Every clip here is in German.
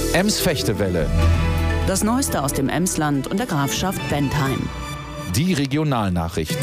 Ems-Fechtewelle. Das Neueste aus dem Emsland und der Grafschaft Bentheim. Die Regionalnachrichten.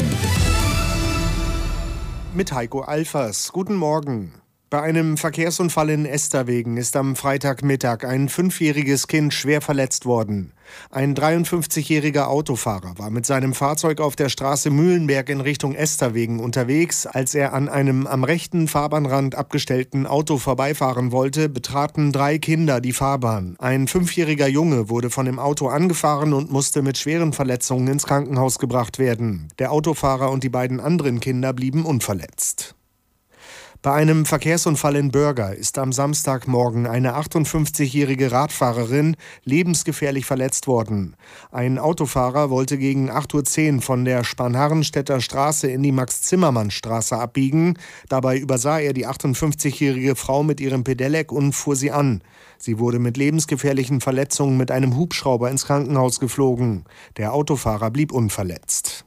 Mit Heiko Alfers. Guten Morgen. Bei einem Verkehrsunfall in Esterwegen ist am Freitagmittag ein 5-jähriges Kind schwer verletzt worden. Ein 53-jähriger Autofahrer war mit seinem Fahrzeug auf der Straße Mühlenberg in Richtung Esterwegen unterwegs. Als er an einem am rechten Fahrbahnrand abgestellten Auto vorbeifahren wollte, betraten 3 Kinder die Fahrbahn. Ein 5-jähriger Junge wurde von dem Auto angefahren und musste mit schweren Verletzungen ins Krankenhaus gebracht werden. Der Autofahrer und die beiden anderen Kinder blieben unverletzt. Bei einem Verkehrsunfall in Börger ist am Samstagmorgen eine 58-jährige Radfahrerin lebensgefährlich verletzt worden. Ein Autofahrer wollte gegen 8:10 Uhr von der Spanharrenstädter Straße in die Max-Zimmermann-Straße abbiegen. Dabei übersah er die 58-jährige Frau mit ihrem Pedelec und fuhr sie an. Sie wurde mit lebensgefährlichen Verletzungen mit einem Hubschrauber ins Krankenhaus geflogen. Der Autofahrer blieb unverletzt.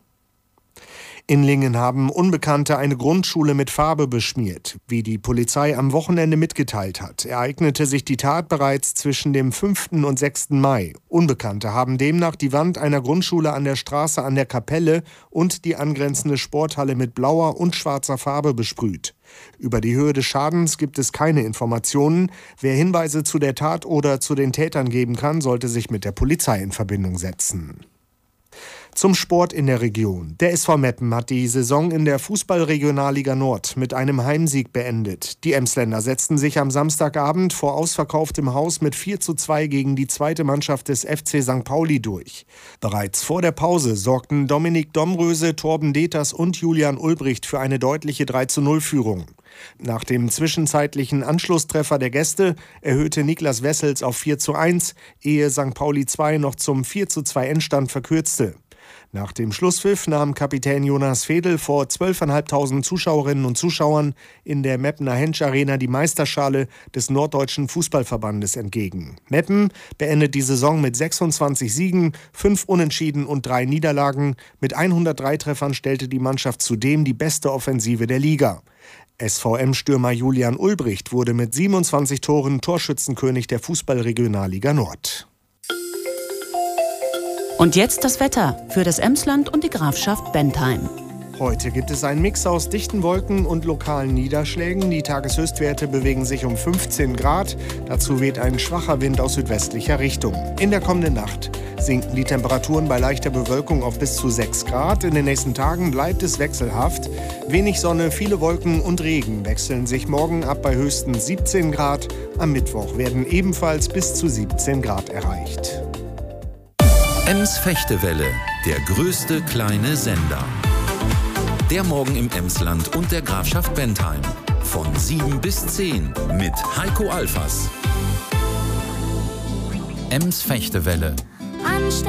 In Lingen haben Unbekannte eine Grundschule mit Farbe beschmiert. Wie die Polizei am Wochenende mitgeteilt hat, ereignete sich die Tat bereits zwischen dem 5. und 6. Mai. Unbekannte haben demnach die Wand einer Grundschule an der Straße an der Kapelle und die angrenzende Sporthalle mit blauer und schwarzer Farbe besprüht. Über die Höhe des Schadens gibt es keine Informationen. Wer Hinweise zu der Tat oder zu den Tätern geben kann, sollte sich mit der Polizei in Verbindung setzen. Zum Sport in der Region. Der SV Meppen hat die Saison in der Fußball-Regionalliga Nord mit einem Heimsieg beendet. Die Emsländer setzten sich am Samstagabend vor ausverkauftem Haus mit 4:2 gegen die zweite Mannschaft des FC St. Pauli durch. Bereits vor der Pause sorgten Dominik Domröse, Torben Deters und Julian Ulbricht für eine deutliche 3:0-Führung. Nach dem zwischenzeitlichen Anschlusstreffer der Gäste erhöhte Niklas Wessels auf 4:1, ehe St. Pauli 2 noch zum 4:2 Endstand verkürzte. Nach dem Schlusspfiff nahm Kapitän Jonas Fedel vor 12.500 Zuschauerinnen und Zuschauern in der Meppener Hensch Arena die Meisterschale des Norddeutschen Fußballverbandes entgegen. Meppen beendet die Saison mit 26 Siegen, 5 Unentschieden und 3 Niederlagen. Mit 103 Treffern stellte die Mannschaft zudem die beste Offensive der Liga. SVM-Stürmer Julian Ulbricht wurde mit 27 Toren Torschützenkönig der Fußball-Regionalliga Nord. Und jetzt das Wetter für das Emsland und die Grafschaft Bentheim. Heute gibt es einen Mix aus dichten Wolken und lokalen Niederschlägen. Die Tageshöchstwerte bewegen sich um 15 Grad. Dazu weht ein schwacher Wind aus südwestlicher Richtung. In der kommenden Nacht sinken die Temperaturen bei leichter Bewölkung auf bis zu 6 Grad. In den nächsten Tagen bleibt es wechselhaft. Wenig Sonne, viele Wolken und Regen wechseln sich morgen ab bei höchstens 17 Grad. Am Mittwoch werden ebenfalls bis zu 17 Grad erreicht. Ems-Fechtewelle, der größte kleine Sender. Der Morgen im Emsland und der Grafschaft Bentheim. Von 7 bis 10 mit Heiko Alfers. Ems-Fechtewelle.